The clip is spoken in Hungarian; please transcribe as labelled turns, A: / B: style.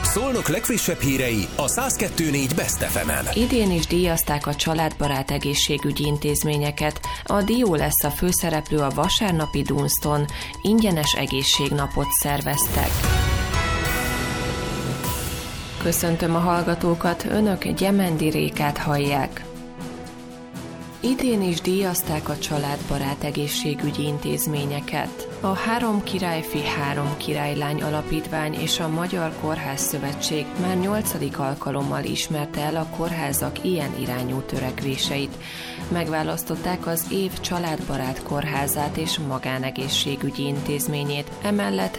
A: Szolnok legfrissebb hírei a 102.4 Best FM-en.
B: Idén is díjazták a családbarát egészségügyi intézményeket. A dió lesz a főszereplő a vasárnapi Dunston. Ingyenes egészségnapot szerveztek. Köszöntöm a hallgatókat, önök Gyemendi Rékát hallják. Idén is díjazták a családbarát egészségügyi intézményeket. A Három Királyfi, Három Királylány Alapítvány és a Magyar Kórház Szövetség már 8. alkalommal ismerte el a kórházak ilyen irányú törekvéseit. Megválasztották az év családbarát kórházát és magánegészségügyi intézményét, emellett